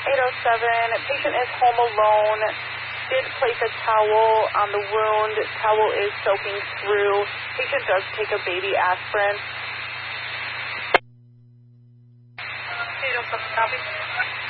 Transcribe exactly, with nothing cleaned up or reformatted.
eight oh seven, patient is home alone. Did place a towel on the wound. Towel is soaking through. Patient does take a baby aspirin. eight oh seven, copy.